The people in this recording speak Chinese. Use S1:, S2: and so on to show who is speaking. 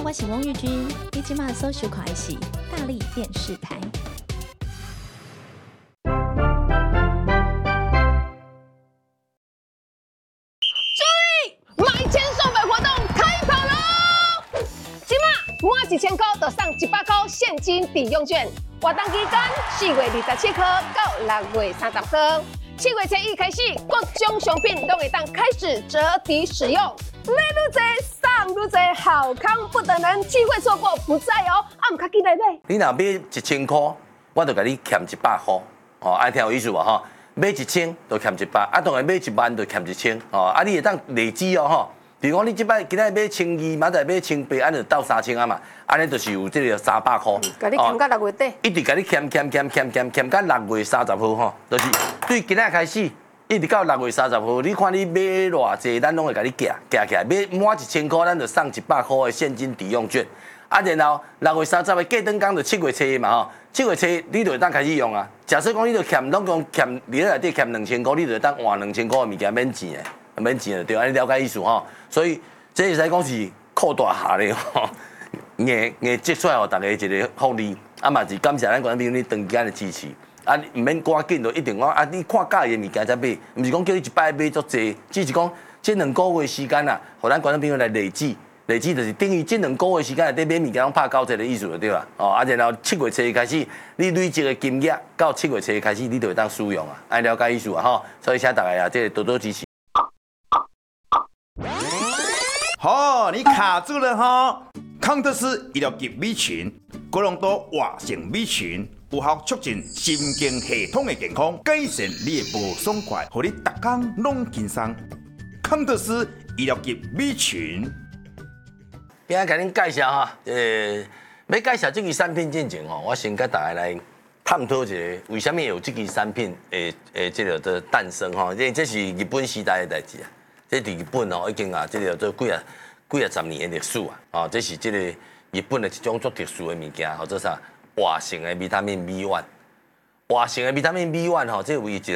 S1: 我是翁玉君，你今晚搜寻看的是大力电视台。
S2: 买千送百活动开跑喽！今晚满1000块就送100块现金抵用券，活动期间4月27号到6月30号，7月初1开始，各种商品都会当开始折抵使用。买愈多送愈多，好康不等人，机会错过不再哦！啊，唔卡记来买。
S3: 你若买1000块，我就甲你欠100块，哦，爱听有意思无吼？买1000就欠100，啊，当然买1万就欠1000，哦，啊，你会当累积哦，吼。比如讲，你即摆今仔买1200，明仔买1800，安就到3000啊嘛，安尼就是有这个300块。
S2: 甲你欠到6月底。
S3: 一直甲你欠到6月30号吼，就是对今仔开始，一直到6月30号，你看你买偌济，咱拢会甲你夹起来，买满1000块，咱就送100块的现金抵用券。啊，然后6月30号过灯工就7月初1嘛吼，7月初1你就会当开始用啊。假设讲你就欠总共欠你内底欠2000块，你就会当换2000块的物件免钱的，免钱的对，安尼了解意思吼。所以这会使讲是扩大下咧吼，硬积出来互大家一个福利，啊嘛是感谢咱观众朋友你长期的支持。啊，唔免赶紧就一定讲啊！你看介意的物件才买，唔是讲叫你一摆买足济，只是讲这2个月时间啊，互咱观众朋友来累积，就是等于这2个月时间内底买物件拢拍90%的意思就对啦。哦，啊，然后7月初1开始，你累积的金额到7月初1开始，你就会当使用啊，安了解意思啊吼。所以请大家啊，这多多支持。
S4: 好，你卡住了哈！康特斯医疗级米群，高浓度活性米群。有效促进神经系统的健康，改善你的无爽快，让你逐天拢轻松。康特斯医疗级米群。
S3: 今仔甲恁介绍哈，要介绍这支产品之前吼，我先跟大家来探讨一下，为什么有这支产品这个的诞生吼？这是日本时代的代志啊，这伫日本吼已经啊，这个做几啊10年的历史啊，哦，这是这个日本的一种足特殊的物件，或者啥？活性的维他命 B1， 活性的维他命 B1 吼，这为一个